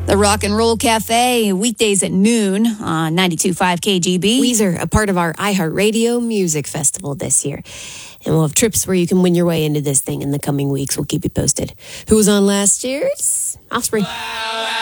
The Rock and Roll Cafe, weekdays at noon on 92.5 KGB. Weezer, a part of our iHeartRadio Music Festival this year. And we'll have trips where you can win your way into this thing in the coming weeks. We'll keep you posted. Who was on last year's? Offspring.